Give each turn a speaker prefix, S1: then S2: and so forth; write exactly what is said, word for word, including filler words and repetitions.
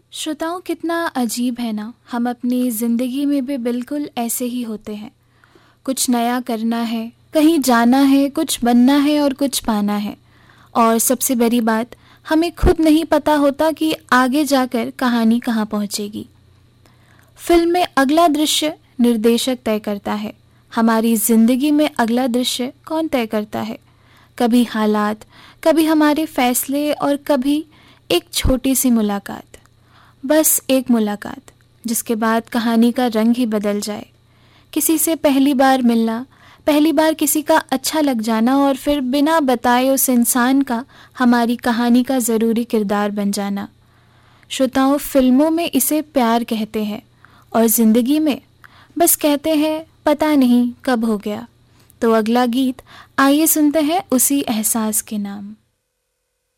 S1: श्रोताओं, कितना अजीब है ना, हम अपनी ज़िंदगी में भी बिल्कुल ऐसे ही होते हैं। कुछ नया करना है, कहीं जाना है, कुछ बनना है और कुछ पाना है। और सबसे बड़ी बात, हमें खुद नहीं पता होता कि आगे जाकर कहानी कहाँ पहुँचेगी। फिल्म में अगला दृश्य निर्देशक तय करता है, हमारी ज़िंदगी में अगला दृश्य कौन तय करता है? कभी हालात, कभी हमारे फैसले और कभी एक छोटी सी मुलाकात। बस एक मुलाकात, जिसके बाद कहानी का रंग ही बदल जाए। किसी से पहली बार मिलना, पहली बार किसी का अच्छा लग जाना और फिर बिना बताए उस इंसान का हमारी कहानी का ज़रूरी किरदार बन जाना। श्रोताओं, फिल्मों में इसे प्यार कहते हैं और ज़िंदगी में बस कहते हैं पता नहीं कब हो गया। तो अगला गीत आइए सुनते हैं उसी एहसास के नाम।